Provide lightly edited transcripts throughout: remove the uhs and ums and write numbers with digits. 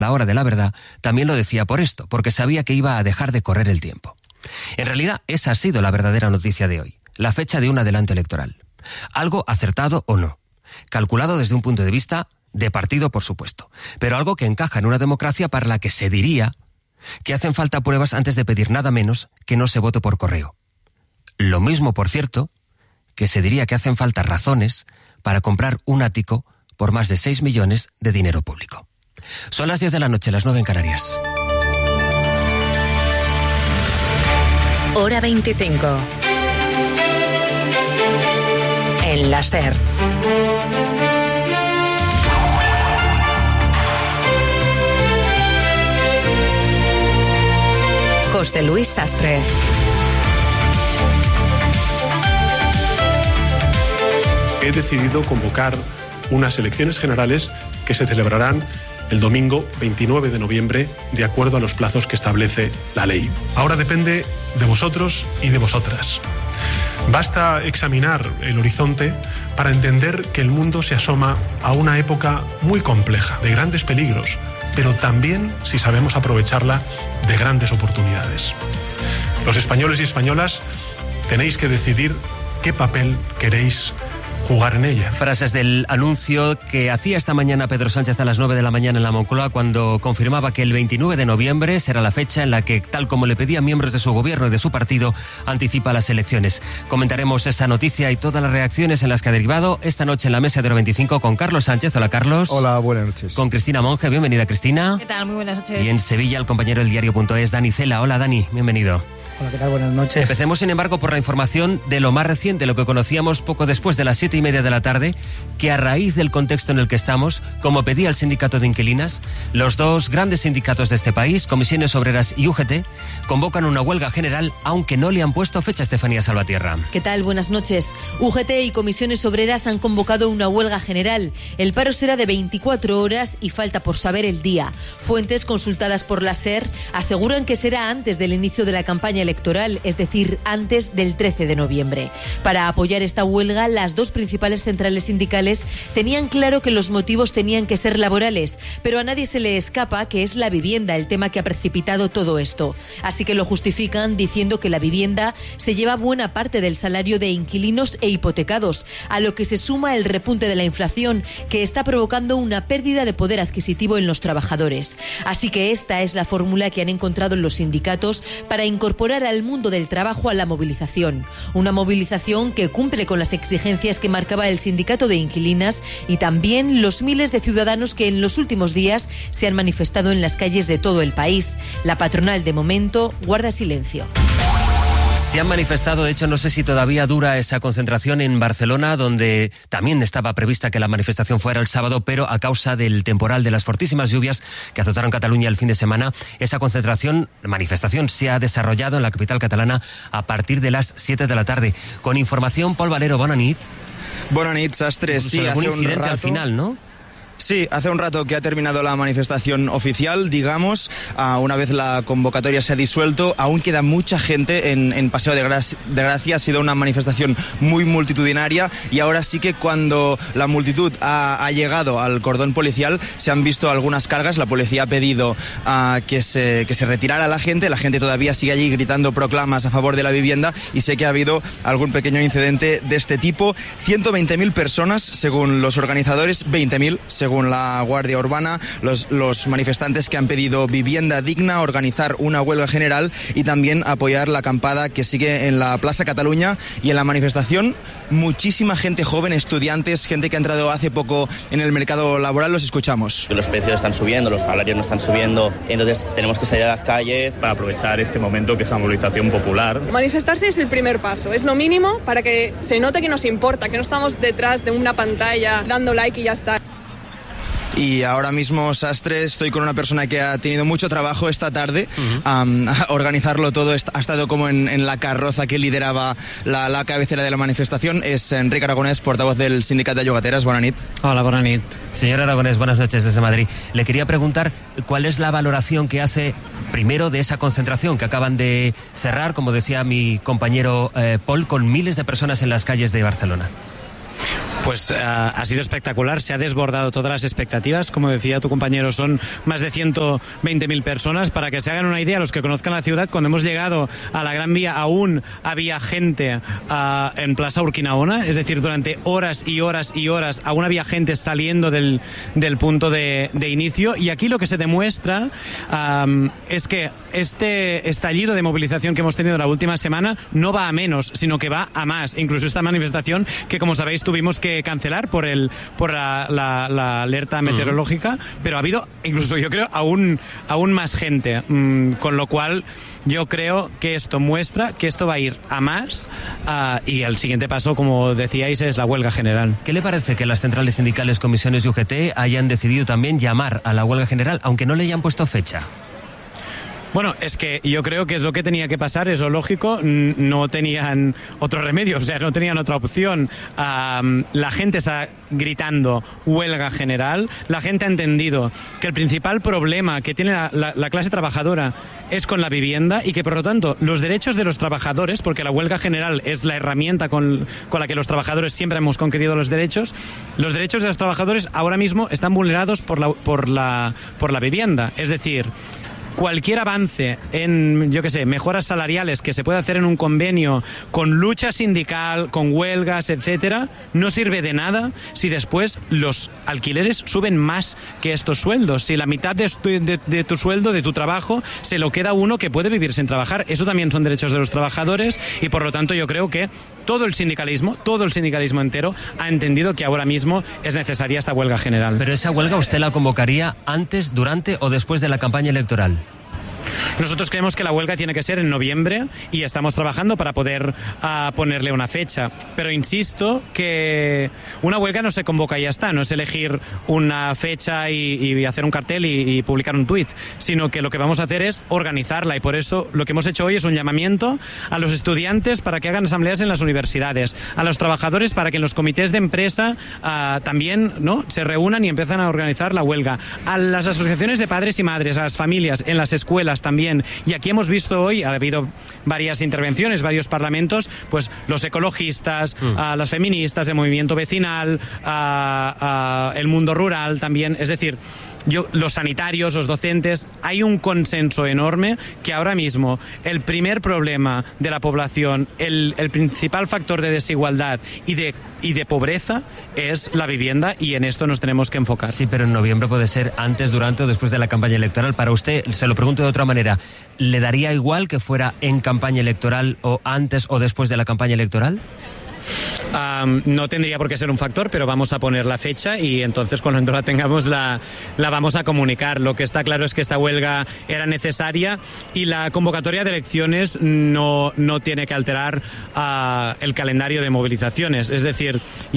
la hora de la verdad, también lo decía por esto, porque sabía que iba a dejar de correr el tiempo. En realidad, esa ha sido la verdadera noticia de hoy, la fecha de un adelanto electoral. Algo acertado o no, calculado desde un punto de vista de partido, por supuesto, pero algo que encaja en una democracia para la que se diría que hacen falta pruebas antes de pedir nada menos que no se vote por correo. Lo mismo, por cierto, que se diría que hacen falta razones para comprar un ático por más de 6 millones de dinero público. Son las 10 de la noche, las 9 en Canarias. Hora 25. En la SER. José Luis Sastre. He decidido convocar unas elecciones generales que se celebrarán el domingo 29 de noviembre, de acuerdo a los plazos que establece la ley. Ahora depende de vosotros y de vosotras. Basta examinar el horizonte para entender que el mundo se asoma a una época muy compleja, de grandes peligros, pero también, si sabemos aprovecharla, de grandes oportunidades. Los españoles y españolas tenéis que decidir qué papel queréis jugar en ella. Frases del anuncio que hacía esta mañana Pedro Sánchez a las 9 de la mañana en la Moncloa, cuando confirmaba que el 29 de noviembre será la fecha en la que, tal como le pedían miembros de su gobierno y de su partido, anticipa las elecciones. Comentaremos esa noticia y todas las reacciones en las que ha derivado esta noche en la mesa de Hora 25 con Carlos Sánchez. Hola, Carlos. Hola, buenas noches. Con Cristina Monge. Bienvenida, Cristina. ¿Qué tal? Muy buenas noches. Y en Sevilla, el compañero del diario.es, Dani Cela. Hola, Dani. Bienvenido. Hola, ¿qué tal? Buenas noches. Empecemos, sin embargo, por la información de lo más reciente, lo que conocíamos poco después de las 7:30 de la tarde, que a raíz del contexto en el que estamos, como pedía el sindicato de inquilinas, los dos grandes sindicatos de este país, Comisiones Obreras y UGT, convocan una huelga general, aunque no le han puesto fecha. Estefanía Salvatierra. ¿Qué tal? Buenas noches. UGT y Comisiones Obreras han convocado una huelga general. El paro será de 24 horas y falta por saber el día. Fuentes consultadas por la SER aseguran que será antes del inicio de la campaña electoral, es decir, antes del 13 de noviembre. Para apoyar esta huelga, las dos principales centrales sindicales tenían claro que los motivos tenían que ser laborales, pero a nadie se le escapa que es la vivienda el tema que ha precipitado todo esto. Así que lo justifican diciendo que la vivienda se lleva buena parte del salario de inquilinos e hipotecados, a lo que se suma el repunte de la inflación, que está provocando una pérdida de poder adquisitivo en los trabajadores. Así que esta es la fórmula que han encontrado los sindicatos para incorporar al mundo del trabajo a la movilización. Una movilización que cumple con las exigencias que marcaba el sindicato de inquilinas y también los miles de ciudadanos que en los últimos días se han manifestado en las calles de todo el país. La patronal, de momento, guarda silencio. Se han manifestado, de hecho, no sé si todavía dura esa concentración en Barcelona, donde también estaba prevista que la manifestación fuera el sábado, pero a causa del temporal, de las fortísimas lluvias que azotaron Cataluña el fin de semana, esa manifestación se ha desarrollado en la capital catalana a partir de las 7 de la tarde. Con información, Pol Valero, bona nit. Bona nit, Sastre. Sí, algún hace un incidente rato al final, ¿no? Sí, hace un rato que ha terminado la manifestación oficial, digamos. Una vez la convocatoria se ha disuelto, aún queda mucha gente en Paseo de Gracia. Ha sido una manifestación muy multitudinaria y ahora sí que cuando la multitud ha llegado al cordón policial se han visto algunas cargas. La policía ha pedido que se retirara la gente todavía sigue allí gritando proclamas a favor de la vivienda y sé que ha habido algún pequeño incidente de este tipo. 120.000 personas según los organizadores, 20.000 según la Guardia Urbana, los manifestantes que han pedido vivienda digna, organizar una huelga general y también apoyar la acampada que sigue en la Plaza Cataluña. Y en la manifestación muchísima gente joven, estudiantes, gente que ha entrado hace poco en el mercado laboral. Los escuchamos. Los precios están subiendo, los salarios no están subiendo, entonces tenemos que salir a las calles para aprovechar este momento que es una movilización popular. Manifestarse es el primer paso, es lo mínimo para que se note que nos importa, que no estamos detrás de una pantalla dando like y ya está. Y ahora mismo, Sastre, estoy con una persona que ha tenido mucho trabajo esta tarde. Organizarlo todo, ha estado como en la carroza que lideraba la cabecera de la manifestación. Es Enric Aragonès, portavoz del Sindicat de Llogateres. Bona nit. Hola, bona nit. Señor Aragonès, buenas noches desde Madrid. Le quería preguntar cuál es la valoración que hace primero de esa concentración que acaban de cerrar, como decía mi compañero Paul, con miles de personas en las calles de Barcelona. Pues ha sido espectacular, se ha desbordado todas las expectativas. Como decía tu compañero, son más de 120.000 personas. Para que se hagan una idea, los que conozcan la ciudad, cuando hemos llegado a la Gran Vía aún había gente en Plaza Urquinaona, es decir, durante horas y horas y horas aún había gente saliendo del punto de inicio. Y aquí lo que se demuestra es que este estallido de movilización que hemos tenido la última semana no va a menos, sino que va a más. Incluso esta manifestación que, como sabéis, tuvimos que cancelar por la alerta meteorológica, pero ha habido incluso, yo creo, aún más gente, con lo cual yo creo que esto muestra que esto va a ir a más, y el siguiente paso, como decíais, es la huelga general. ¿Qué le parece que las centrales sindicales, comisiones y UGT hayan decidido también llamar a la huelga general, aunque no le hayan puesto fecha? Bueno, es que yo creo que es lo que tenía que pasar, es lo lógico, no tenían otro remedio, o sea, no tenían otra opción. La gente está gritando huelga general, la gente ha entendido que el principal problema que tiene la clase trabajadora es con la vivienda y que, por lo tanto, los derechos de los trabajadores, porque la huelga general es la herramienta con la que los trabajadores siempre hemos conquerido los derechos de los trabajadores ahora mismo están vulnerados por la vivienda, es decir, cualquier avance en, yo qué sé, mejoras salariales que se pueda hacer en un convenio con lucha sindical, con huelgas, etcétera, no sirve de nada si después los alquileres suben más que estos sueldos. Si la mitad de tu sueldo, de tu trabajo, se lo queda uno que puede vivir sin trabajar. Eso también son derechos de los trabajadores y, por lo tanto, yo creo que todo el sindicalismo entero ha entendido que ahora mismo es necesaria esta huelga general. Pero esa huelga usted la convocaría antes, durante o después de la campaña electoral. Nosotros creemos que la huelga tiene que ser en noviembre y estamos trabajando para poder ponerle una fecha. Pero insisto que una huelga no se convoca y ya está, no es elegir una fecha y hacer un cartel y publicar un tuit, sino que lo que vamos a hacer es organizarla, y por eso lo que hemos hecho hoy es un llamamiento a los estudiantes para que hagan asambleas en las universidades, a los trabajadores para que en los comités de empresa también, ¿no?, se reúnan y empiezan a organizar la huelga, a las asociaciones de padres y madres, a las familias, en las escuelas también. Y aquí hemos visto hoy, ha habido varias intervenciones, varios parlamentos, pues los ecologistas, las feministas, el movimiento vecinal, el mundo rural también, es decir, los sanitarios, los docentes. Hay un consenso enorme que ahora mismo el primer problema de la población, el principal factor de desigualdad y de pobreza es la vivienda, y en esto nos tenemos que enfocar. Sí, pero en noviembre puede ser antes, durante o después de la campaña electoral. Para usted, se lo pregunto de otra manera, ¿le daría igual que fuera en campaña electoral o antes o después de la campaña electoral? No tendría por qué ser un factor, pero vamos a poner la fecha y entonces cuando la tengamos la vamos a comunicar. Lo que está claro es que esta huelga era necesaria y la convocatoria de elecciones no tiene que alterar el calendario de movilizaciones. Es decir,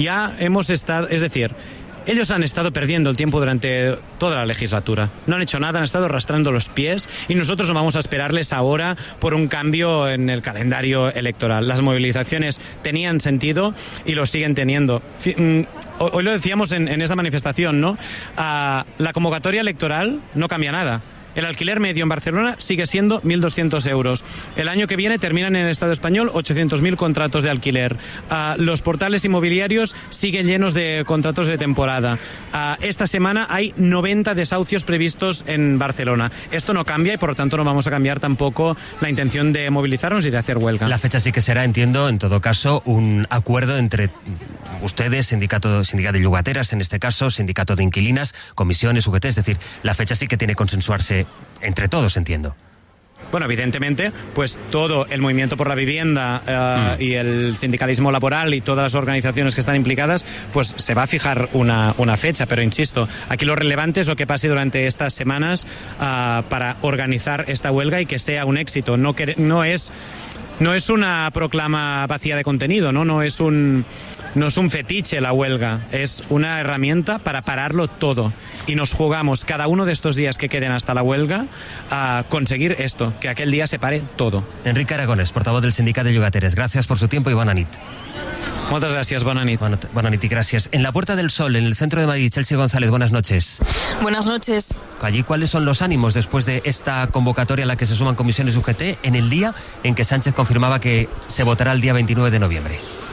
ellos han estado perdiendo el tiempo durante toda la legislatura. No han hecho nada, han estado arrastrando los pies y nosotros no vamos a esperarles ahora por un cambio en el calendario electoral. Las movilizaciones tenían sentido y lo siguen teniendo. Hoy lo decíamos en esa manifestación, ¿no? La convocatoria electoral no cambia nada. El alquiler medio en Barcelona sigue siendo 1.200 euros. El año que viene terminan en el Estado español 800.000 contratos de alquiler. Los portales inmobiliarios siguen llenos de contratos de temporada. Esta semana hay 90 desahucios previstos en Barcelona. Esto no cambia y, por lo tanto, no vamos a cambiar tampoco la intención de movilizarnos y de hacer huelga. La fecha sí que será, entiendo, en todo caso, un acuerdo entre ustedes, sindicato de yugateras, en este caso, sindicato de inquilinas, comisiones, UGT, es decir, la fecha sí que tiene que consensuarse entre todos, entiendo. Bueno, evidentemente, pues todo el movimiento por la vivienda y el sindicalismo laboral y todas las organizaciones que están implicadas, pues se va a fijar una fecha, pero insisto, aquí lo relevante es lo que pase durante estas semanas para organizar esta huelga y que sea un éxito. No es una proclama vacía de contenido, no es un fetiche la huelga, es una herramienta para pararlo todo. Y nos jugamos cada uno de estos días que queden hasta la huelga a conseguir esto, que aquel día se pare todo. Enrique Aragonés, portavoz del Sindicato de Llogateres, gracias por su tiempo y bona nit. Muchas gracias, bona nit. Bona nit y gracias. En la Puerta del Sol, en el centro de Madrid, Chelsea González, buenas noches. Buenas noches. Allí, ¿cuáles son los ánimos después de esta convocatoria a la que se suman comisiones UGT en el día en que Sánchez confirmaba que se votará el día 29 de noviembre?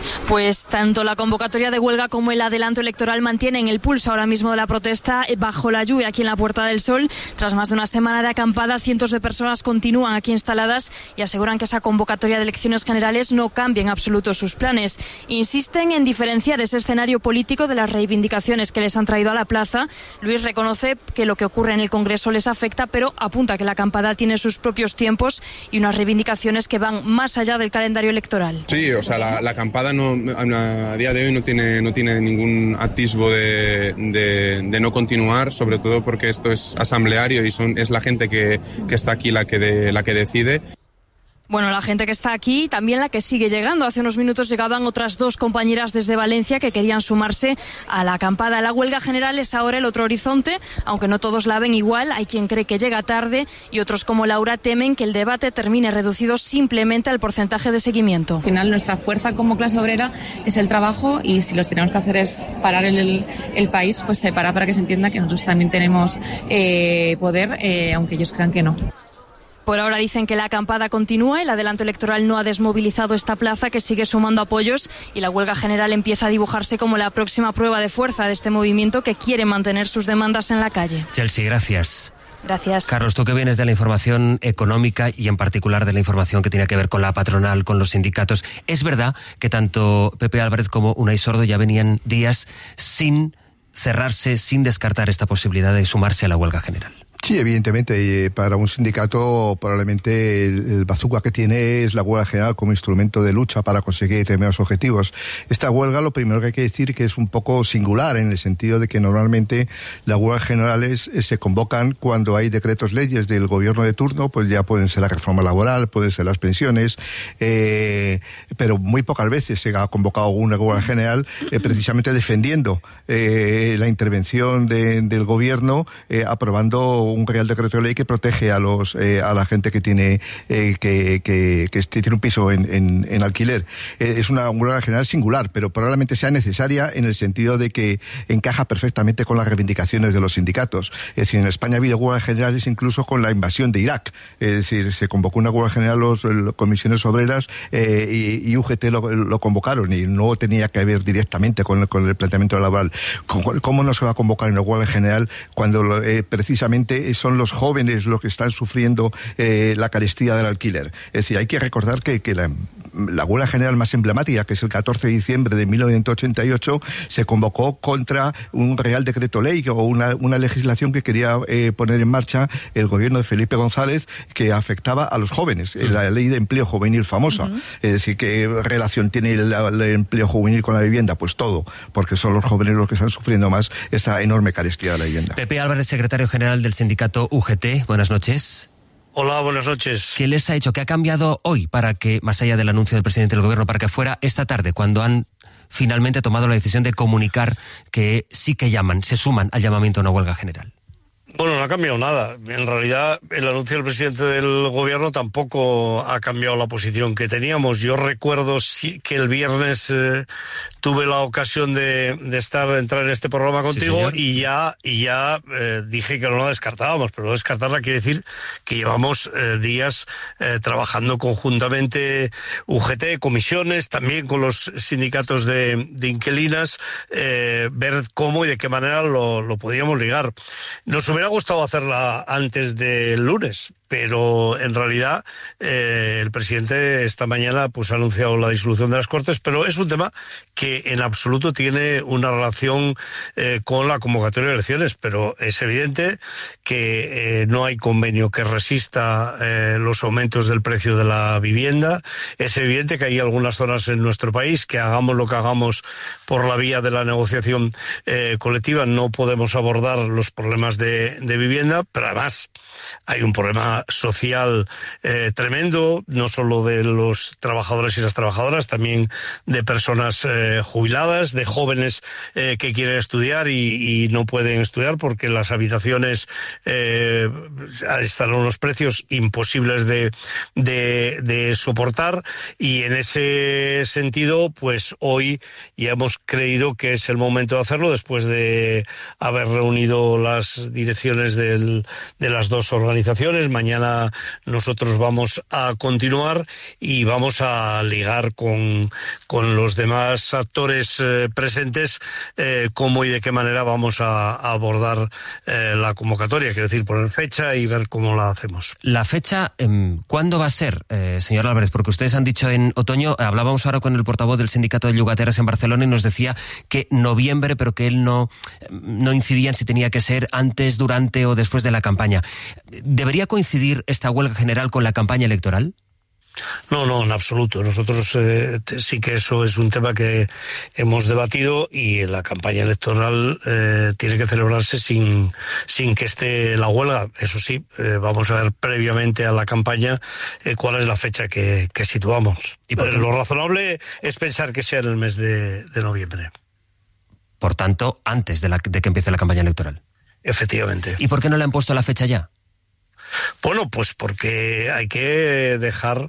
Pues tanto la convocatoria de huelga como el adelanto electoral mantienen el pulso ahora mismo de la protesta bajo la lluvia aquí en la Puerta del Sol. Tras más de una semana de acampada, cientos de personas continúan aquí instaladas y aseguran que esa convocatoria de elecciones generales no cambia en absoluto sus planes. Insisten en diferenciar ese escenario político de las reivindicaciones que les han traído a la plaza. Luis reconoce que lo que ocurre en el Congreso les afecta, pero apunta que la acampada tiene sus propios tiempos y unas reivindicaciones que van más allá del calendario electoral. Sí, o sea, la acampada no, a día de hoy no tiene ningún atisbo de no continuar, sobre todo porque esto es asambleario y es la gente que está aquí la que decide. Bueno, la gente que está aquí, también la que sigue llegando. Hace unos minutos llegaban otras dos compañeras desde Valencia que querían sumarse a la acampada. La huelga general es ahora el otro horizonte, aunque no todos la ven igual. Hay quien cree que llega tarde y otros como Laura temen que el debate termine reducido simplemente al porcentaje de seguimiento. Al final nuestra fuerza como clase obrera es el trabajo y si lo que tenemos que hacer es parar el país, pues se para que se entienda que nosotros también tenemos poder, aunque ellos crean que no. Por ahora dicen que la acampada continúa, el adelanto electoral no ha desmovilizado esta plaza que sigue sumando apoyos y la huelga general empieza a dibujarse como la próxima prueba de fuerza de este movimiento que quiere mantener sus demandas en la calle. Chelsea, gracias. Gracias. Carlos, tú que vienes de la información económica y en particular de la información que tiene que ver con la patronal, con los sindicatos, ¿es verdad que tanto Pepe Álvarez como Unai Sordo ya venían días sin cerrarse, sin descartar esta posibilidad de sumarse a la huelga general? Sí, evidentemente, para un sindicato probablemente el bazooka que tiene es la huelga general como instrumento de lucha para conseguir determinados objetivos. Esta huelga, lo primero que hay que decir que es un poco singular en el sentido de que normalmente las huelgas generales se convocan cuando hay decretos leyes del gobierno de turno, pues ya pueden ser la reforma laboral, pueden ser las pensiones, pero muy pocas veces se ha convocado una huelga general precisamente defendiendo la intervención del gobierno, aprobando un Real Decreto de Ley que protege a la gente que tiene tiene un piso en alquiler. Es una huelga general singular, pero probablemente sea necesaria en el sentido de que encaja perfectamente con las reivindicaciones de los sindicatos. Es decir, en España ha habido huelgas generales incluso con la invasión de Irak. Es decir, se convocó una huelga general las comisiones obreras y UGT lo convocaron y no tenía que ver directamente con el planteamiento laboral. ¿Cómo no se va a convocar una huelga general cuando precisamente son los jóvenes los que están sufriendo la carestía del alquiler? Es decir, hay que recordar que la huelga general más emblemática, que es el 14 de diciembre de 1988, se convocó contra un Real Decreto Ley o una legislación que quería poner en marcha el gobierno de Felipe González que afectaba a los jóvenes, la ley de empleo juvenil famosa. Es decir, ¿qué relación tiene el empleo juvenil con la vivienda? Pues todo, porque son los jóvenes los que están sufriendo más esta enorme carestía de la vivienda. Pepe Álvarez, secretario general del sindicato UGT, buenas noches. Hola, buenas noches. ¿Qué les ha hecho? ¿Qué ha cambiado hoy para que, más allá del anuncio del presidente del gobierno, para que fuera esta tarde, cuando han finalmente tomado la decisión de comunicar que sí que se suman al llamamiento a una huelga general? Bueno, no ha cambiado nada. En realidad, el anuncio del presidente del gobierno tampoco ha cambiado la posición que teníamos. Yo recuerdo que el viernes tuve la ocasión de entrar en este programa contigo, sí, y ya dije que no la descartábamos, pero no descartarla quiere decir que llevamos días trabajando conjuntamente UGT, comisiones, también con los sindicatos de inquilinas, ver cómo y de qué manera lo podíamos ligar. Nos hubiera gustado hacerla antes del lunes, pero en realidad el presidente esta mañana ha anunciado la disolución de las Cortes, pero es un tema que en absoluto tiene una relación con la convocatoria de elecciones, pero es evidente que no hay convenio que resista los aumentos del precio de la vivienda. Es evidente que hay algunas zonas en nuestro país que hagamos lo que hagamos por la vía de la negociación colectiva, no podemos abordar los problemas de vivienda, pero además hay un problema social tremendo, no solo de los trabajadores y las trabajadoras, también de personas jubiladas, de jóvenes que quieren estudiar y no pueden estudiar porque las habitaciones están unos precios imposibles de soportar, y en ese sentido, pues hoy ya hemos creído que es el momento de hacerlo, después de haber reunido las direcciones de las dos organizaciones. Mañana nosotros vamos a continuar y vamos a ligar con los demás actores presentes cómo y de qué manera vamos a abordar la convocatoria, quiero decir, poner fecha y ver cómo la hacemos. La fecha, ¿cuándo va a ser, señor Álvarez? Porque ustedes han dicho en otoño, hablábamos ahora con el portavoz del Sindicato de Llogateras en Barcelona y nos decía que noviembre, pero que él no incidía en si tenía que ser antes, durante o después de la campaña. ¿Debería coincidir esta huelga general con la campaña electoral? No, en absoluto. Nosotros sí que eso es un tema que hemos debatido, y la campaña electoral tiene que celebrarse sin que esté la huelga. Eso sí, vamos a ver previamente a la campaña cuál es la fecha que situamos. Lo razonable es pensar que sea en el mes de noviembre. Por tanto, antes de que empiece la campaña electoral. Efectivamente. ¿Y por qué no le han puesto la fecha ya? Bueno, pues porque hay que dejar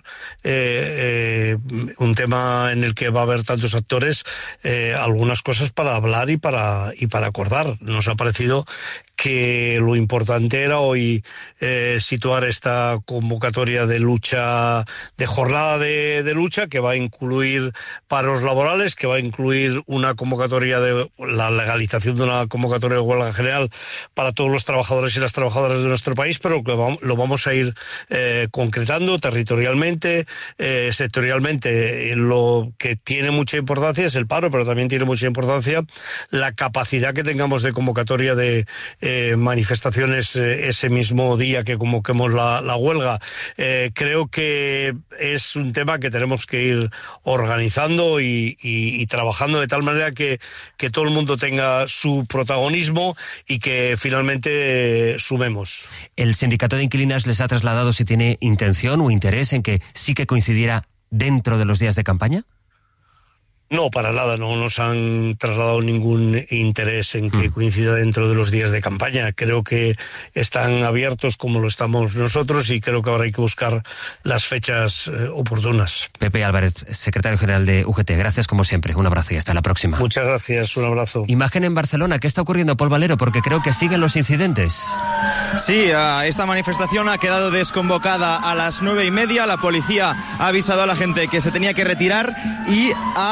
un tema en el que va a haber tantos actores, algunas cosas para hablar y para acordar. Nos ha parecido que lo importante era hoy situar esta convocatoria de lucha, de jornada de lucha, que va a incluir paros laborales, que va a incluir una convocatoria de la legalización de una convocatoria de huelga general para todos los trabajadores y las trabajadoras de nuestro país, pero que lo vamos a ir concretando territorialmente, sectorialmente. Lo que tiene mucha importancia es el paro, pero también tiene mucha importancia la capacidad que tengamos de convocatoria de manifestaciones ese mismo día que convoquemos la huelga. Creo que es un tema que tenemos que ir organizando y trabajando de tal manera que todo el mundo tenga su protagonismo y que finalmente sumemos. ¿El sindicato de inquilinas les ha trasladado si tiene intención o interés en que sí que coincidiera dentro de los días de campaña? No, para nada, no nos han trasladado ningún interés en que coincida dentro de los días de campaña. Creo que están abiertos como lo estamos nosotros, y creo que ahora hay que buscar las fechas oportunas. Pepe Álvarez, secretario general de UGT, gracias como siempre, un abrazo y hasta la próxima. Muchas gracias, un abrazo. Imagen en Barcelona, ¿qué está ocurriendo, Pol Valero? Porque creo que siguen los incidentes. Sí, esta manifestación ha quedado desconvocada a las 9:30, la policía ha avisado a la gente que se tenía que retirar, y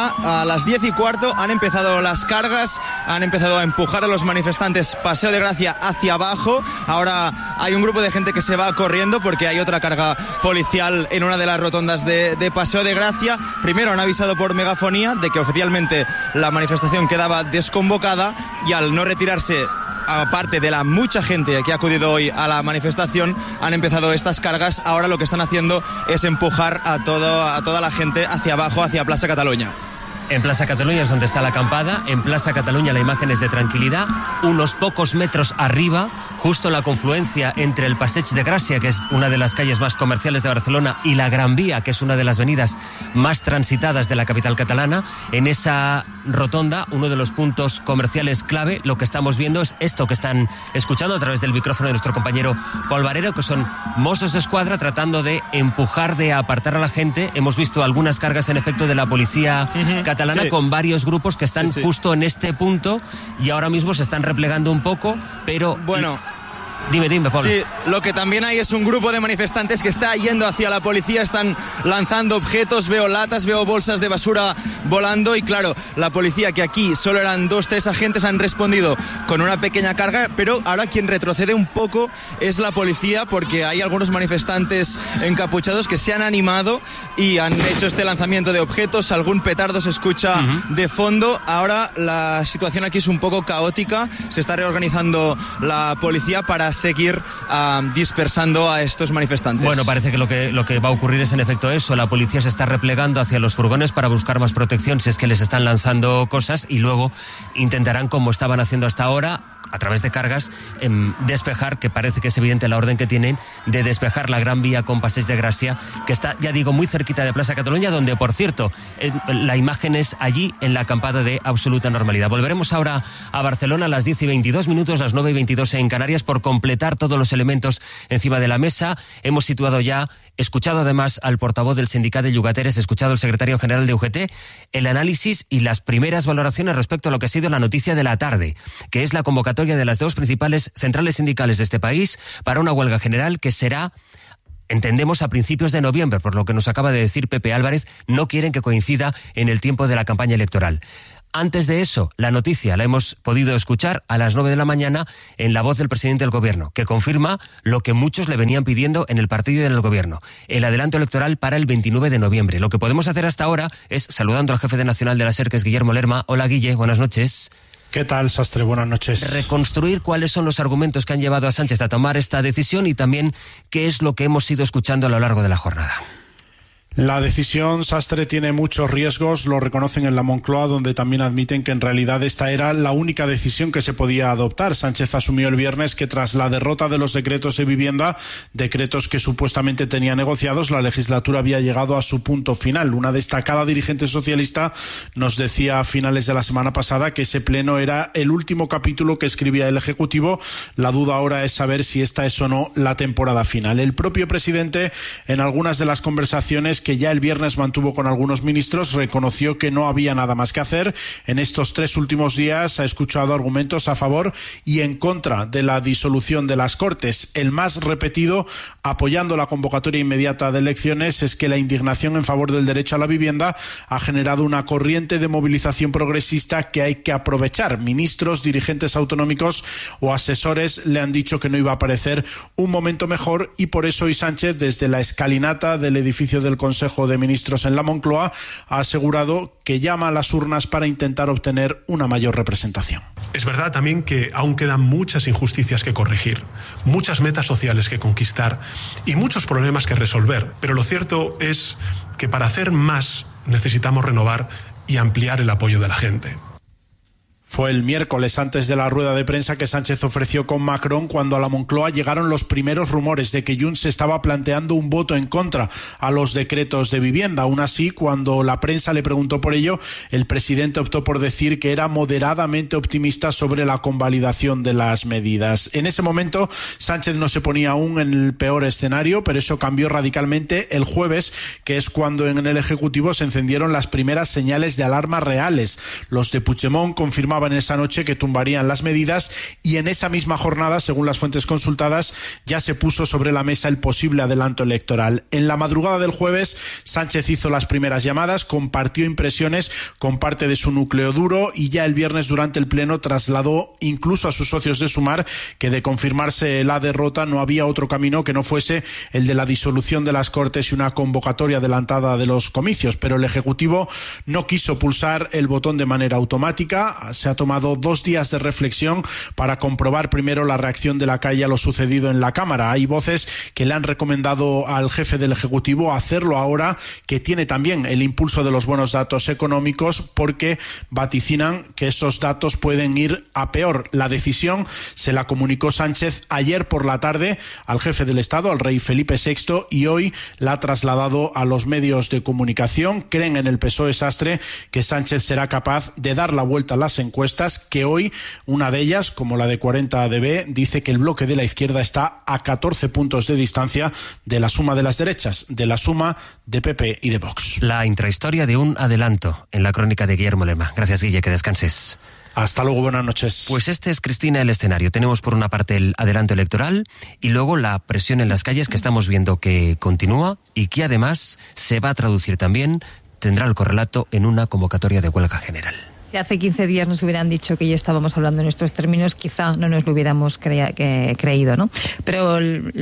a las 10:15 han empezado las cargas, han empezado a empujar a los manifestantes Paseo de Gracia hacia abajo. Ahora hay un grupo de gente que se va corriendo porque hay otra carga policial en una de las rotondas de Paseo de Gracia. Primero han avisado por megafonía de que oficialmente la manifestación quedaba desconvocada, y al no retirarse, aparte de la mucha gente que ha acudido hoy a la manifestación, han empezado estas cargas. Ahora lo que están haciendo es empujar a toda la gente hacia abajo, hacia Plaza Cataluña. En Plaza Cataluña es donde está la acampada. En Plaza Cataluña la imagen es de tranquilidad. Unos pocos metros arriba, justo en la confluencia entre el Passeig de Gràcia, que es una de las calles más comerciales de Barcelona, y la Gran Vía, que es una de las avenidas más transitadas de la capital catalana, en esa rotonda, uno de los puntos comerciales clave, lo que estamos viendo es esto que están escuchando a través del micrófono de nuestro compañero Pol Valero, que son Mossos d'Esquadra tratando de empujar, de apartar a la gente. Hemos visto algunas cargas en efecto de la policía catalana, sí, con varios grupos que están justo en este punto, y ahora mismo se están replegando un poco, pero... Bueno... Dime, Pol. Sí, lo que también hay es un grupo de manifestantes que está yendo hacia la policía, están lanzando objetos, veo latas, veo bolsas de basura volando, y claro, la policía, que aquí solo eran 2-3 agentes, han respondido con una pequeña carga, pero ahora quien retrocede un poco es la policía, porque hay algunos manifestantes encapuchados que se han animado y han hecho este lanzamiento de objetos, algún petardo se escucha de fondo. Ahora la situación aquí es un poco caótica, se está reorganizando la policía para seguir dispersando a estos manifestantes. Bueno, parece que lo que va a ocurrir es en efecto eso. La policía se está replegando hacia los furgones para buscar más protección si es que les están lanzando cosas, y luego intentarán, como estaban haciendo hasta ahora, a través de cargas, despejar, que parece que es evidente la orden que tienen de despejar la Gran Vía con Passeig de Gràcia, que está, ya digo, muy cerquita de Plaza Cataluña, donde, por cierto, la imagen es allí en la acampada de absoluta normalidad. Volveremos ahora a Barcelona a las 10:22, las 9:22 en Canarias, por compartir completar todos los elementos encima de la mesa. Hemos escuchado además al portavoz del sindicato de Llogateres, escuchado al secretario general de UGT, el análisis y las primeras valoraciones respecto a lo que ha sido la noticia de la tarde, que es la convocatoria de las dos principales centrales sindicales de este país para una huelga general que será, entendemos, a principios de noviembre, por lo que nos acaba de decir Pepe Álvarez. No quieren que coincida en el tiempo de la campaña electoral. Antes de eso, la noticia la hemos podido escuchar a las 9 de la mañana en la voz del presidente del Gobierno, que confirma lo que muchos le venían pidiendo en el partido y en el Gobierno: el adelanto electoral para el 29 de noviembre. Lo que podemos hacer hasta ahora es, saludando al jefe de nacional de la SER, que es Guillermo Lerma. Hola, Guille, buenas noches. ¿Qué tal, Sastre? Buenas noches. Reconstruir cuáles son los argumentos que han llevado a Sánchez a tomar esta decisión y también qué es lo que hemos ido escuchando a lo largo de la jornada. La decisión, Sastre, tiene muchos riesgos, lo reconocen en la Moncloa, donde también admiten que en realidad esta era la única decisión que se podía adoptar. Sánchez asumió el viernes que tras la derrota de los decretos de vivienda, decretos que supuestamente tenía negociados, la legislatura había llegado a su punto final. Una destacada dirigente socialista nos decía a finales de la semana pasada que ese pleno era el último capítulo que escribía el Ejecutivo. La duda ahora es saber si esta es o no la temporada final. El propio presidente, en algunas de las conversaciones que ya el viernes mantuvo con algunos ministros, reconoció que no había nada más que hacer. En estos 3 últimos días ha escuchado argumentos a favor y en contra de la disolución de las Cortes. El más repetido, apoyando la convocatoria inmediata de elecciones, es que la indignación en favor del derecho a la vivienda ha generado una corriente de movilización progresista que hay que aprovechar. Ministros, dirigentes autonómicos o asesores le han dicho que no iba a parecer un momento mejor, y por eso hoy Sánchez, desde la escalinata del edificio del Consejo de Ministros en la Moncloa, ha asegurado que llama a las urnas para intentar obtener una mayor representación. Es verdad también que aún quedan muchas injusticias que corregir, muchas metas sociales que conquistar y muchos problemas que resolver, pero lo cierto es que para hacer más necesitamos renovar y ampliar el apoyo de la gente. Fue el miércoles, antes de la rueda de prensa que Sánchez ofreció con Macron, cuando a la Moncloa llegaron los primeros rumores de que Junts estaba planteando un voto en contra a los decretos de vivienda. Aún así, cuando la prensa le preguntó por ello, el presidente optó por decir que era moderadamente optimista sobre la convalidación de las medidas. En ese momento, Sánchez no se ponía aún en el peor escenario, pero eso cambió radicalmente el jueves, que es cuando en el Ejecutivo se encendieron las primeras señales de alarma reales. Los de Puigdemont confirmaban en esa noche que tumbarían las medidas, y en esa misma jornada, según las fuentes consultadas, ya se puso sobre la mesa el posible adelanto electoral. En la madrugada del jueves, Sánchez hizo las primeras llamadas, compartió impresiones con parte de su núcleo duro, y ya el viernes durante el pleno trasladó incluso a sus socios de Sumar que, de confirmarse la derrota, no había otro camino que no fuese el de la disolución de las Cortes y una convocatoria adelantada de los comicios. Pero el Ejecutivo no quiso pulsar el botón de manera automática. Se ha tomado 2 días de reflexión para comprobar primero la reacción de la calle a lo sucedido en la Cámara. Hay voces que le han recomendado al jefe del Ejecutivo hacerlo ahora, que tiene también el impulso de los buenos datos económicos, porque vaticinan que esos datos pueden ir a peor. La decisión se la comunicó Sánchez ayer por la tarde al jefe del Estado, al rey Felipe VI, y hoy la ha trasladado a los medios de comunicación. Creen en el PSOE, Sastre, que Sánchez será capaz de dar la vuelta a las encuestas, que hoy una de ellas, como la de 40dB, dice que el bloque de la izquierda está a 14 puntos de distancia de la suma de las derechas, de la suma de PP y de Vox. La intrahistoria de un adelanto en la crónica de Guillermo Lerma. Gracias, Guille, que descanses. Hasta luego, buenas noches. Pues este es, Cristina, el escenario. Tenemos por una parte el adelanto electoral y luego la presión en las calles, que estamos viendo que continúa y que además se va a traducir también, tendrá el correlato en una convocatoria de huelga general. Si hace 15 días nos hubieran dicho que ya estábamos hablando en estos términos, quizá no nos lo hubiéramos creído, ¿no? Pero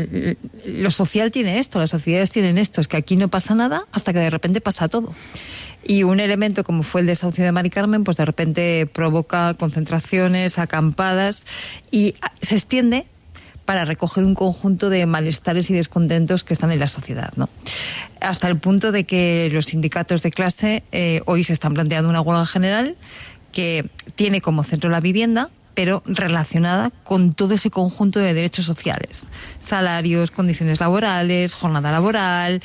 lo social tiene esto, las sociedades tienen esto, es que aquí no pasa nada hasta que de repente pasa todo. Y un elemento como fue el desahucio de Mari Carmen, pues de repente provoca concentraciones, acampadas, y se extiende para recoger un conjunto de malestares y descontentos que están en la sociedad, ¿no? Hasta el punto de que los sindicatos de clase hoy se están planteando una huelga general que tiene como centro la vivienda, pero relacionada con todo ese conjunto de derechos sociales. Salarios, condiciones laborales, jornada laboral,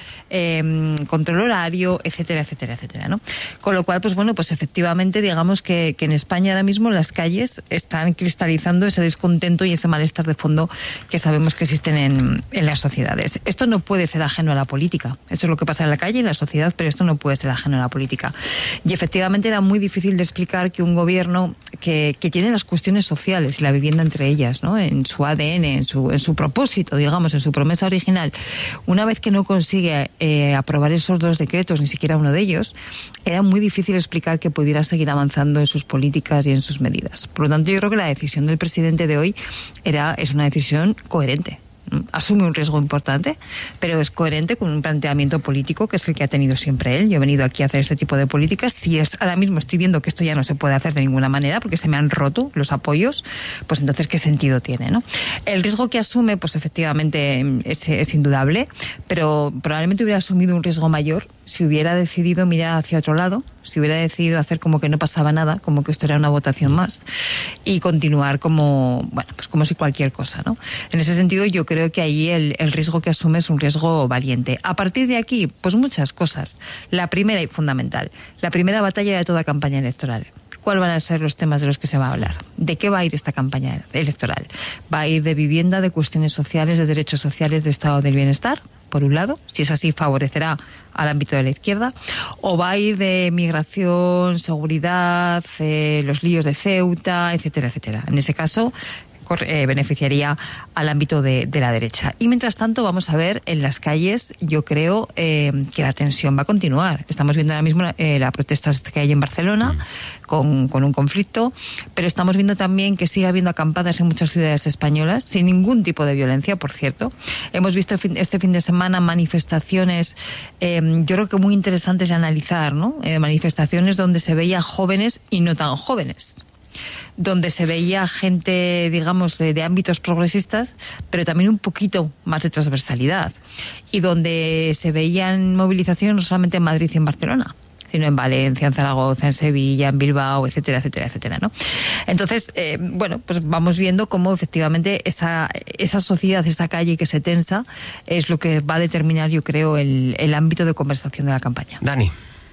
control horario, etcétera, etcétera, etcétera, ¿no? Con lo cual, pues bueno, pues efectivamente, digamos que en España ahora mismo las calles están cristalizando ese descontento y ese malestar de fondo que sabemos que existen en las sociedades. Esto no puede ser ajeno a la política. Eso es lo que pasa en la calle, en la sociedad, pero esto no puede ser ajeno a la política. Y efectivamente era muy difícil de explicar que un gobierno que tiene las cuestiones sociales y la vivienda entre ellas, ¿no? En su ADN, en su propósito, digamos, en su promesa original, una vez que no consigue aprobar esos 2 decretos, ni siquiera uno de ellos, era muy difícil explicar que pudiera seguir avanzando en sus políticas y en sus medidas. Por lo tanto, yo creo que la decisión del presidente de hoy es una decisión coherente. Asume un riesgo importante, pero es coherente con un planteamiento político que es el que ha tenido siempre él. Yo he venido aquí a hacer este tipo de políticas. Ahora mismo estoy viendo que esto ya no se puede hacer de ninguna manera porque se me han roto los apoyos, pues entonces ¿qué sentido tiene, no? El riesgo que asume, pues efectivamente es indudable, pero probablemente hubiera asumido un riesgo mayor si hubiera decidido mirar hacia otro lado, si hubiera decidido hacer como que no pasaba nada, como que esto era una votación más, y continuar como si cualquier cosa, ¿no? En ese sentido, yo creo que ahí el riesgo que asume es un riesgo valiente. A partir de aquí, pues muchas cosas. La primera y fundamental, la primera batalla de toda campaña electoral. ¿Cuáles van a ser los temas de los que se va a hablar? ¿De qué va a ir esta campaña electoral? ¿Va a ir de vivienda, de cuestiones sociales, de derechos sociales, de estado del bienestar? Por un lado, si es así, favorecerá al ámbito de la izquierda, o va a ir de migración, seguridad, los líos de Ceuta, etcétera, etcétera. En ese caso, beneficiaría al ámbito de la derecha. Y mientras tanto vamos a ver en las calles, yo creo que la tensión va a continuar. Estamos viendo ahora mismo la protesta que hay en Barcelona con un conflicto, pero estamos viendo también que sigue habiendo acampadas en muchas ciudades españolas sin ningún tipo de violencia, por cierto. Hemos visto este fin de semana manifestaciones, yo creo que muy interesantes de analizar, ¿no? Manifestaciones donde se veía jóvenes y no tan jóvenes, donde se veía gente, digamos, de ámbitos progresistas, pero también un poquito más de transversalidad, y donde se veían movilizaciones no solamente en Madrid y en Barcelona, sino en Valencia, en Zaragoza, en Sevilla, en Bilbao, etcétera, etcétera, etcétera, ¿no? Entonces, pues vamos viendo cómo efectivamente esa sociedad, esa calle que se tensa, es lo que va a determinar, yo creo, el ámbito de conversación de la campaña. Dani.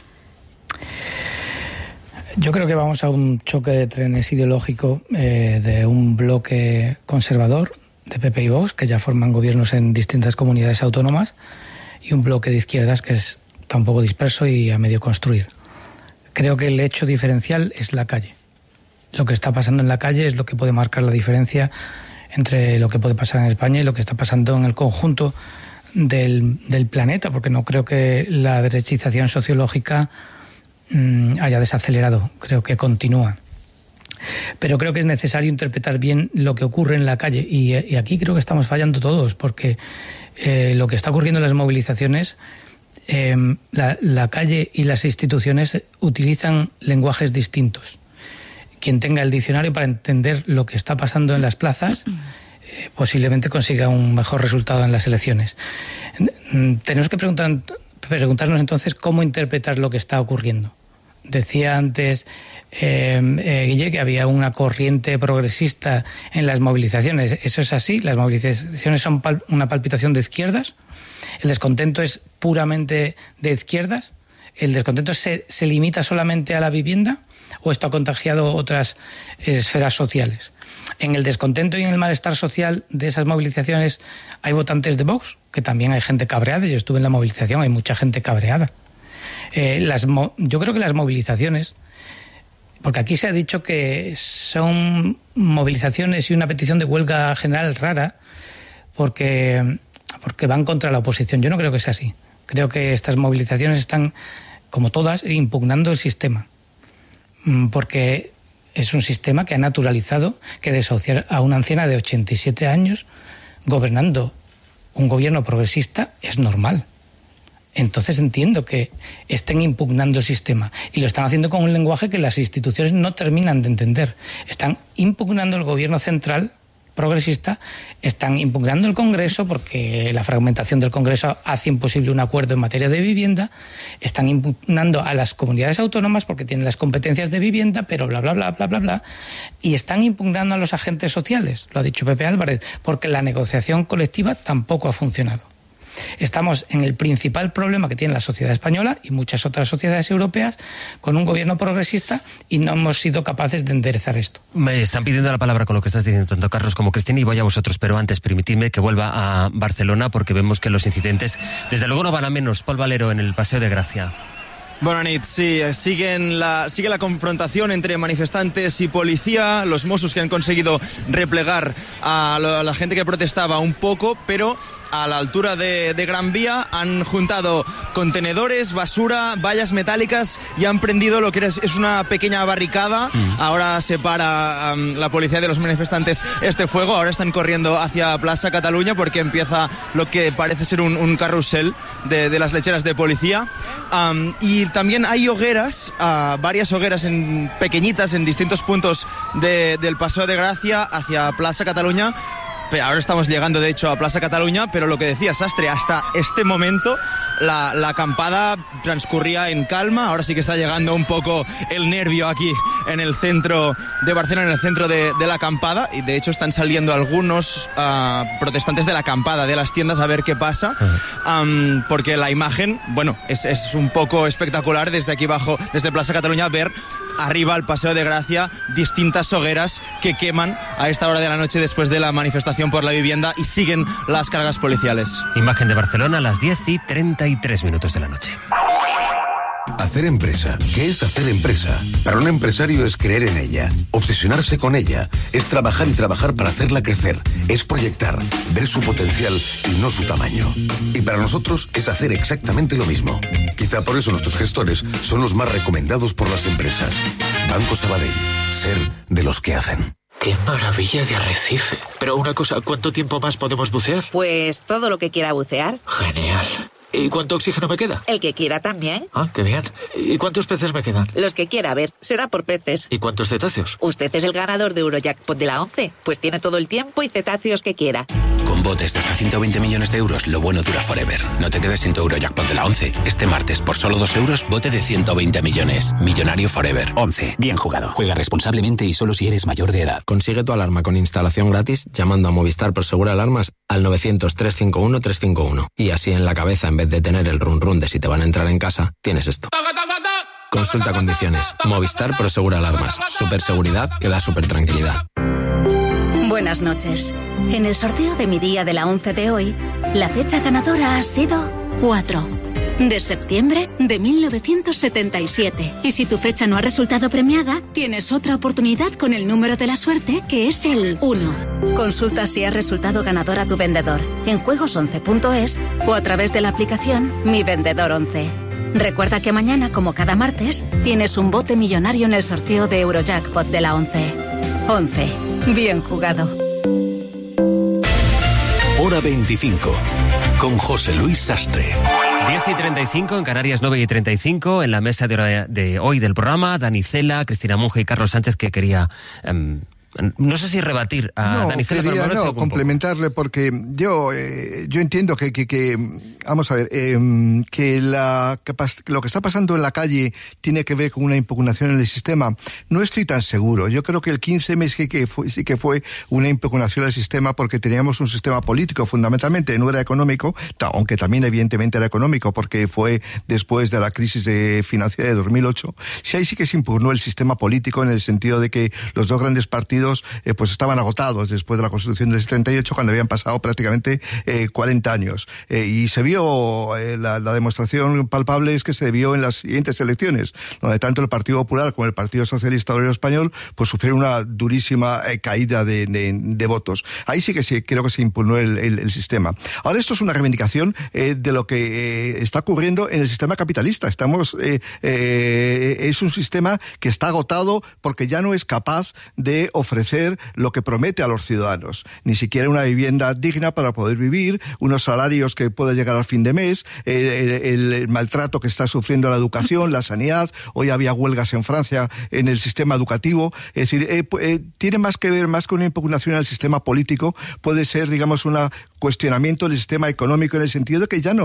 Yo creo que vamos a un choque de trenes ideológico de un bloque conservador, de PP y Vox, que ya forman gobiernos en distintas comunidades autónomas, y un bloque de izquierdas que está un poco disperso y a medio construir. Creo que el hecho diferencial es la calle. Lo que está pasando en la calle es lo que puede marcar la diferencia entre lo que puede pasar en España y lo que está pasando en el conjunto del planeta, porque no creo que la derechización sociológica haya desacelerado, creo que continúa. Pero creo que es necesario interpretar bien lo que ocurre en la calle, y aquí creo que estamos fallando todos, porque lo que está ocurriendo en las movilizaciones, la calle y las instituciones utilizan lenguajes distintos. Quien tenga el diccionario para entender lo que está pasando en las plazas posiblemente consiga un mejor resultado en las elecciones. Tenemos que preguntarnos entonces cómo interpretar lo que está ocurriendo. Decía antes Guille que había una corriente progresista en las movilizaciones. ¿Eso es así? ¿Las movilizaciones son una palpitación de izquierdas? ¿El descontento es puramente de izquierdas? ¿El descontento se limita solamente a la vivienda o esto ha contagiado otras esferas sociales? En el descontento y en el malestar social de esas movilizaciones hay votantes de Vox, que también hay gente cabreada. Yo estuve en la movilización, hay mucha gente cabreada. Yo creo que las movilizaciones, porque aquí se ha dicho que son movilizaciones y una petición de huelga general rara, porque van contra la oposición. Yo no creo que sea así. Creo que estas movilizaciones están, como todas, impugnando el sistema, porque es un sistema que ha naturalizado que desahuciar a una anciana de 87 años gobernando un gobierno progresista es normal. Entonces entiendo que estén impugnando el sistema, y lo están haciendo con un lenguaje que las instituciones no terminan de entender. Están impugnando el gobierno central progresista están impugnando el Congreso porque la fragmentación del Congreso hace imposible un acuerdo en materia de vivienda, están impugnando a las comunidades autónomas porque tienen las competencias de vivienda, pero bla, bla, bla, bla, bla, bla, y están impugnando a los agentes sociales, lo ha dicho Pepe Álvarez, porque la negociación colectiva tampoco ha funcionado. Estamos en el principal problema que tiene la sociedad española y muchas otras sociedades europeas con un gobierno progresista y no hemos sido capaces de enderezar esto. Me están pidiendo la palabra con lo que estás diciendo tanto Carlos como Cristina y voy a vosotros, pero antes permitidme que vuelva a Barcelona porque vemos que los incidentes desde luego no van a menos. Paul Valero en el Paseo de Gracia. Bona nit, sí, sigue la confrontación entre manifestantes y policía, los Mossos que han conseguido replegar a la gente que protestaba un poco, pero a la altura de Gran Vía han juntado contenedores, basura, vallas metálicas y han prendido lo que es una pequeña barricada. Ahora separa la policía de los manifestantes este fuego, ahora están corriendo hacia Plaza Cataluña porque empieza lo que parece ser un carrusel de las lecheras de policía. Y también hay hogueras, varias hogueras pequeñitas en distintos puntos del Paseo de Gracia hacia Plaza Cataluña. Pero ahora estamos llegando de hecho a Plaza Cataluña, pero lo que decía Sastre, hasta este momento la acampada transcurría en calma. Ahora sí que está llegando un poco el nervio aquí en el centro de Barcelona, en el centro de la acampada, y de hecho están saliendo algunos protestantes de la acampada, de las tiendas, a ver qué pasa, porque la imagen, bueno, es un poco espectacular desde aquí abajo, desde Plaza Cataluña, ver arriba al Paseo de Gracia distintas hogueras que queman a esta hora de la noche después de la manifestación por la vivienda y siguen las cargas policiales. Imagen de Barcelona a las 10:33 de la noche. Hacer empresa. ¿Qué es hacer empresa? Para un empresario es creer en ella, obsesionarse con ella, es trabajar y trabajar para hacerla crecer, es proyectar, ver su potencial y no su tamaño. Y para nosotros es hacer exactamente lo mismo. Quizá por eso nuestros gestores son los más recomendados por las empresas. Banco Sabadell. Ser de los que hacen. ¡Qué maravilla de arrecife! Pero una cosa, ¿cuánto tiempo más podemos bucear? Pues todo lo que quiera bucear. Genial. ¿Y cuánto oxígeno me queda? El que quiera también. Ah, qué bien. ¿Y cuántos peces me quedan? Los que quiera, a ver, será por peces. ¿Y cuántos cetáceos? Usted es el ganador de Eurojackpot de la 11, pues tiene todo el tiempo y cetáceos que quiera. Con botes de hasta 120 millones de euros, lo bueno dura forever. No te quedes sin tu Eurojackpot de la 11. Este martes, por solo 2 euros, bote de 120 millones. Millonario forever. 11. Bien jugado. Juega responsablemente y solo si eres mayor de edad. Consigue tu alarma con instalación gratis llamando a Movistar Prosegur Alarmas al 900-351-351. Y así en la cabeza, en vez de tener el run de si te van a entrar en casa, tienes esto. Consulta condiciones. Movistar Prosegur Alarmas. Superseguridad que da super tranquilidad. Buenas noches. En el sorteo de mi día de la 11 de hoy, la fecha ganadora ha sido 4 de septiembre de 1977. Y si tu fecha no ha resultado premiada, tienes otra oportunidad con el número de la suerte, que es el 1. Consulta si ha resultado ganador a tu vendedor en juegos11.es o a través de la aplicación Mi Vendedor 11. Recuerda que mañana, como cada martes, tienes un bote millonario en el sorteo de Eurojackpot de la 11. 11. Bien jugado. Hora 25. Con José Luis Sastre. 10:35 en Canarias, 9:35 en la mesa de hoy del programa. Dani Cela, Cristina Monge y Carlos Sánchez, que quería... no sé si rebatir a Dani Cela, pero no, complementarle, porque yo entiendo que vamos a ver, que lo que está pasando en la calle tiene que ver con una impugnación en el sistema. No estoy tan seguro. Yo creo que el 15M sí que fue una impugnación del sistema, porque teníamos un sistema político fundamentalmente, no era económico, aunque también evidentemente era económico, porque fue después de la crisis financiera de 2008. Sí, ahí sí que se impugnó el sistema político, en el sentido de que los dos grandes partidos pues estaban agotados después de la Constitución del 78, cuando habían pasado prácticamente 40 años. Y se vio, la demostración palpable es que se vio en las siguientes elecciones, donde tanto el Partido Popular como el Partido Socialista Obrero Español pues sufrieron una durísima caída de votos. Ahí sí que creo que se impugnó el sistema. Ahora esto es una reivindicación de lo que está ocurriendo en el sistema capitalista. Es un sistema que está agotado porque ya no es capaz de ofrecer ofrecer lo que promete a los ciudadanos. Ni siquiera una vivienda digna para poder vivir, unos salarios que pueda llegar al fin de mes, el maltrato que está sufriendo la educación, la sanidad. Hoy había huelgas en Francia en el sistema educativo. Es decir, tiene más que ver, más que una impugnación al sistema político, puede ser, digamos, un cuestionamiento del sistema económico, en el sentido de que ya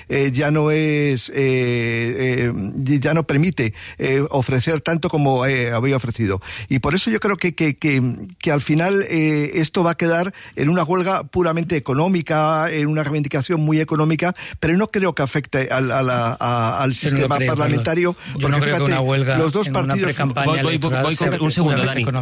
no permite ofrecer tanto como había ofrecido. Y por eso yo creo que al final esto va a quedar en una huelga puramente económica, en una reivindicación muy económica, pero no creo que afecte al sistema parlamentario. Yo no creo que una huelga los dos partidos... Un segundo,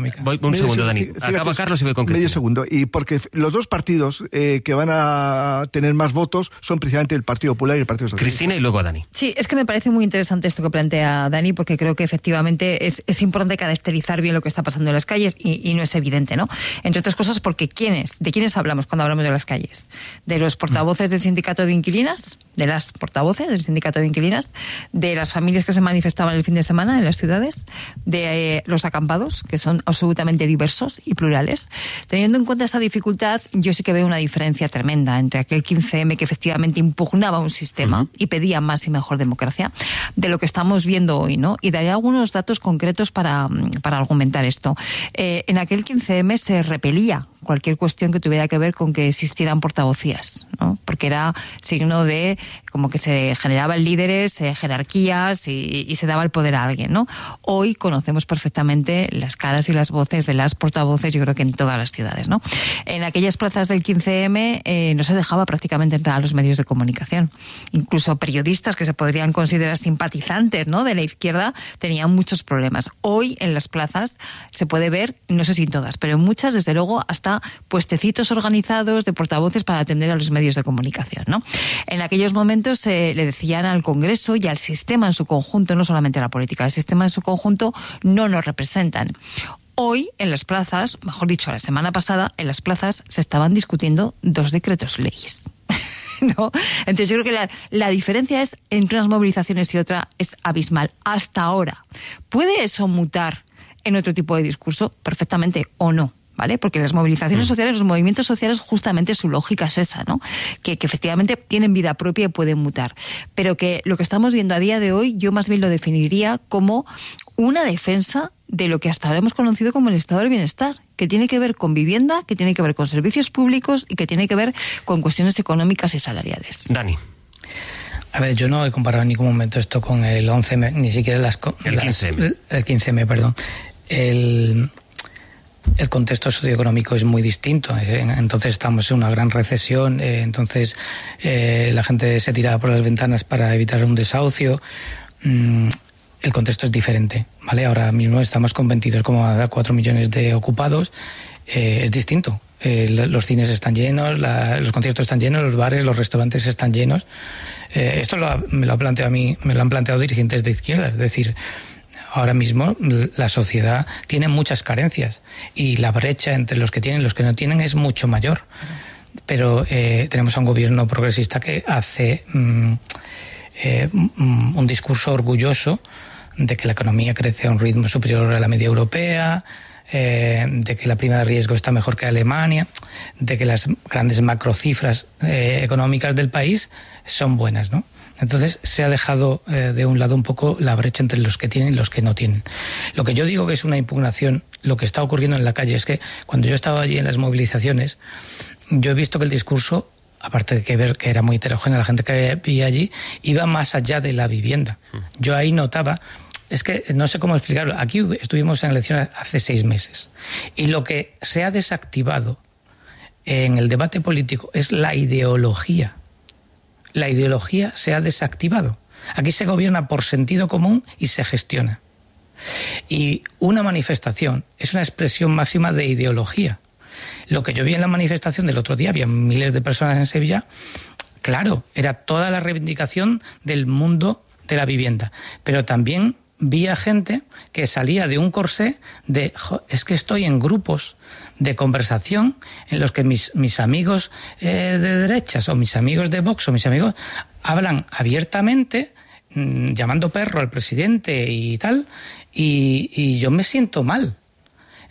Dani. Acaba Carlos y voy con Cristina. Medio segundo. Y porque los dos partidos que van a tener más votos son precisamente el Partido Popular y el Partido Socialista. Cristina y luego Dani. Sí, es que me parece muy interesante esto que plantea Dani, porque creo que efectivamente es importante caracterizar bien lo que está pasando en las calles y no es evidente, ¿no? Entre otras cosas porque ¿de quiénes hablamos cuando hablamos de las calles? ¿De los portavoces del sindicato de inquilinas? ¿De las portavoces del sindicato de inquilinas? ¿De las familias que se manifestaban el fin de semana en las ciudades? ¿De los acampados, que son absolutamente diversos y plurales? Teniendo en cuenta esta dificultad, yo sí que veo una diferencia tremenda entre aquel 15M que efectivamente impugnaba un sistema y pedía más y mejor democracia, de lo que estamos viendo hoy, ¿no? Y daré algunos datos concretos para argumentar esto. En aquel 15M se repelía cualquier cuestión que tuviera que ver con que existieran portavocías, ¿no? Porque era signo de como que se generaban líderes, jerarquías y se daba el poder a alguien, ¿no? Hoy conocemos perfectamente las caras y las voces de las portavoces, yo creo que en todas las ciudades, ¿no? En aquellas plazas del 15M no se dejaba prácticamente entrar a los medios de comunicación. Incluso periodistas que se podrían considerar simpatizantes, ¿no?, de la izquierda tenían muchos problemas. Hoy en las plazas se puede ver, no sé si en todas, pero en muchas, desde luego, hasta puestecitos organizados de portavoces para atender a los medios de comunicación, ¿no? En aquellos momentos le decían al Congreso y al sistema en su conjunto, no solamente a la política, al sistema en su conjunto, no nos representan. Hoy, en las plazas, mejor dicho, la semana pasada, en las plazas se estaban discutiendo 2 decretos leyes. ¿No? Entonces yo creo que la diferencia es entre unas movilizaciones y otra es abismal. Hasta ahora. ¿Puede eso mutar en otro tipo de discurso? Perfectamente, o no. ¿Vale? Porque las movilizaciones sociales, los movimientos sociales, justamente su lógica es esa, ¿no? Que efectivamente tienen vida propia y pueden mutar. Pero que lo que estamos viendo a día de hoy, yo más bien lo definiría como una defensa de lo que hasta ahora hemos conocido como el estado del bienestar, que tiene que ver con vivienda, que tiene que ver con servicios públicos y que tiene que ver con cuestiones económicas y salariales. Dani. A ver, yo no he comparado en ningún momento esto con el 11M, ni siquiera el 15M. El 15M, perdón. El contexto socioeconómico es muy distinto, entonces estamos en una gran recesión, entonces la gente se tira por las ventanas para evitar un desahucio. El contexto es diferente, ¿vale? Ahora mismo estamos con 22,4 millones de ocupados, es distinto. Los cines están llenos, los conciertos están llenos, los bares, los restaurantes están llenos. Esto me lo han planteado dirigentes de izquierda, es decir, ahora mismo la sociedad tiene muchas carencias y la brecha entre los que tienen y los que no tienen es mucho mayor. Pero tenemos a un gobierno progresista que hace un discurso orgulloso de que la economía crece a un ritmo superior a la media europea, de que la prima de riesgo está mejor que Alemania, de que las grandes macrocifras económicas del país son buenas, ¿no? Entonces se ha dejado de un lado un poco la brecha entre los que tienen y los que no tienen. Lo que yo digo que es una impugnación, lo que está ocurriendo en la calle es que cuando yo estaba allí en las movilizaciones, yo he visto que el discurso, aparte de que ver que era muy heterogénea la gente que había allí, iba más allá de la vivienda. Yo ahí notaba, es que no sé cómo explicarlo, aquí estuvimos en elecciones hace 6 meses y lo que se ha desactivado en el debate político es la ideología. La ideología se ha desactivado. Aquí se gobierna por sentido común y se gestiona. Y una manifestación es una expresión máxima de ideología. Lo que yo vi en la manifestación del otro día, había miles de personas en Sevilla, claro, era toda la reivindicación del mundo de la vivienda. Pero también vi a gente que salía de un corsé de, es que estoy en grupos de conversación en los que mis amigos de derechas o mis amigos de Vox o mis amigos hablan abiertamente llamando perro al presidente y tal, y yo me siento mal.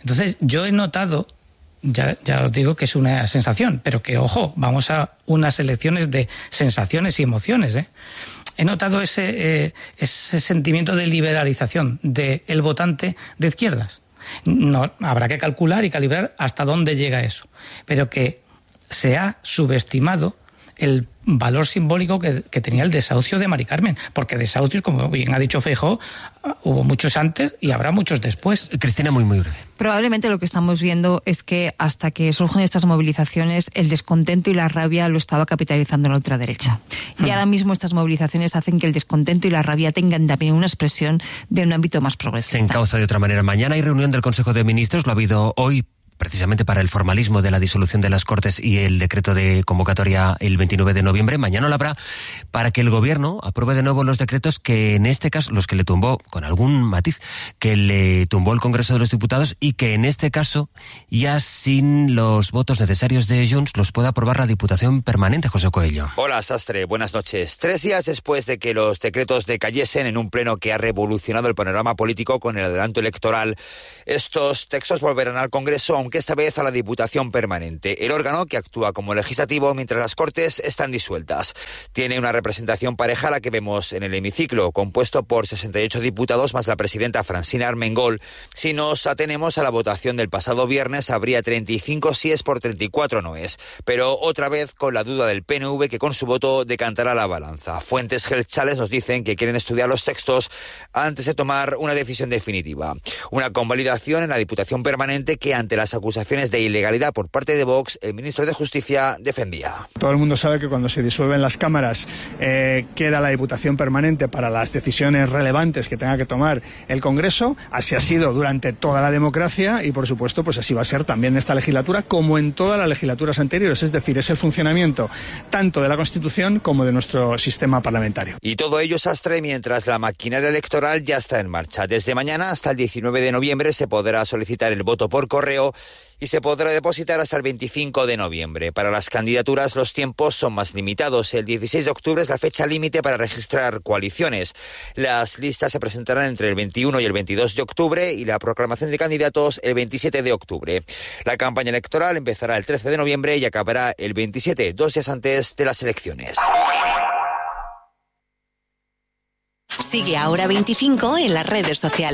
Entonces, yo he notado, ya os digo que es una sensación, pero que, ojo, vamos a unas elecciones de sensaciones y emociones, ¿eh? He notado ese sentimiento de liberalización del votante de izquierdas. No, habrá que calcular y calibrar hasta dónde llega eso, pero que se ha subestimado el valor simbólico que tenía el desahucio de Mari Carmen, porque desahucios, como bien ha dicho Feijóo, hubo muchos antes y habrá muchos después. Cristina, muy breve. Probablemente lo que estamos viendo es que hasta que surgen estas movilizaciones, el descontento y la rabia lo estaba capitalizando la ultraderecha. Y ahora mismo estas movilizaciones hacen que el descontento y la rabia tengan también una expresión de un ámbito más progresista. Se encauza de otra manera. Mañana hay reunión del Consejo de Ministros, lo ha habido hoy, precisamente para el formalismo de la disolución de las Cortes y el decreto de convocatoria el 29 de noviembre. Mañana lo habrá para que el Gobierno apruebe de nuevo los decretos que en este caso, los que le tumbó, con algún matiz, que le tumbó el Congreso de los Diputados y que en este caso, ya sin los votos necesarios de Junts, los pueda aprobar la Diputación Permanente. José Coello. Hola, Sastre, buenas noches. 3 días después de que los decretos decayesen en un pleno que ha revolucionado el panorama político con el adelanto electoral, estos textos volverán al Congreso, aunque esta vez a la Diputación Permanente, el órgano que actúa como legislativo mientras las Cortes están disueltas. Tiene una representación pareja a la que vemos en el hemiciclo, compuesto por 68 diputados más la presidenta Francina Armengol. Si nos atenemos a la votación del pasado viernes, habría 35 síes por 34 noes, pero otra vez con la duda del PNV, que con su voto decantará la balanza. Fuentes gelchales nos dicen que quieren estudiar los textos antes de tomar una decisión definitiva. Una convalidación en la Diputación Permanente que, ante las acusaciones de ilegalidad por parte de Vox, el ministro de Justicia defendía. Todo el mundo sabe que cuando se disuelven las cámaras queda la Diputación Permanente para las decisiones relevantes que tenga que tomar el Congreso. Así ha sido durante toda la democracia y, por supuesto, pues así va a ser también en esta legislatura como en todas las legislaturas anteriores. Es decir, es el funcionamiento tanto de la Constitución como de nuestro sistema parlamentario. Y todo ello, Sastre, mientras la maquinaria electoral ya está en marcha. Desde mañana hasta el 19 de noviembre se podrá solicitar el voto por correo y se podrá depositar hasta el 25 de noviembre. Para las candidaturas los tiempos son más limitados. El 16 de octubre es la fecha límite para registrar coaliciones. Las listas se presentarán entre el 21 y el 22 de octubre y la proclamación de candidatos el 27 de octubre. La campaña electoral empezará el 13 de noviembre y acabará el 27, 2 días antes de las elecciones. Sigue Ahora 25 en las redes sociales.